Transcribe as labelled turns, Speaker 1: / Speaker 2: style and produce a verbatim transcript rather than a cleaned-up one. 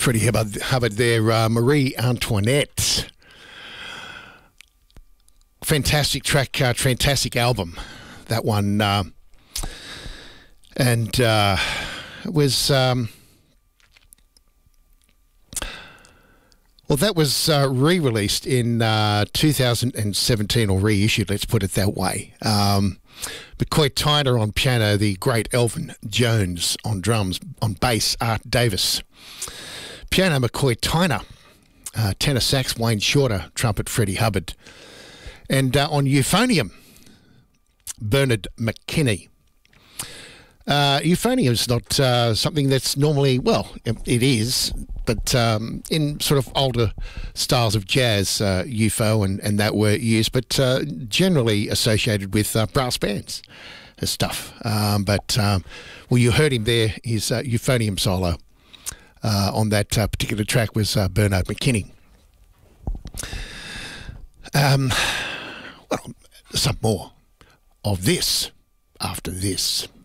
Speaker 1: Freddie Hubbard, Hubbard there, uh, Marie Antoinette. Fantastic track, uh, fantastic album, that one. Uh, and uh, it was... Um, Well, that was uh, re-released in uh, two thousand seventeen, or reissued, let's put it that way. Um, McCoy Tyner on piano, the great Elvin Jones on drums, on bass, Art Davis. Piano, McCoy Tyner. Uh, tenor sax, Wayne Shorter. Trumpet, Freddie Hubbard. And uh, on euphonium, Bernard McKinney. Uh, euphonium is not uh, something that's normally, well, it is, but um, in sort of older styles of jazz, uh, U F O and, and that were used, but uh, generally associated with uh, brass bands and stuff. Um, but, um, well, you heard him there, his uh, euphonium solo uh, on that uh, particular track was uh, Bernard McKinney. Um, well, some more of this after this.